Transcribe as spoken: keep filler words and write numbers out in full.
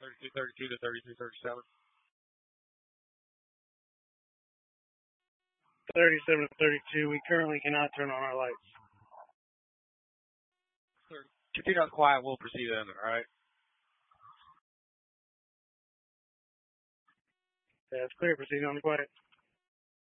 thirty-two thirty-two to thirty-three thirty-seven. thirty-seven to thirty-two. We currently cannot turn on our lights. Sir, continue on quiet. We'll proceed under, all right? Yeah, it's clear. Proceed on quiet.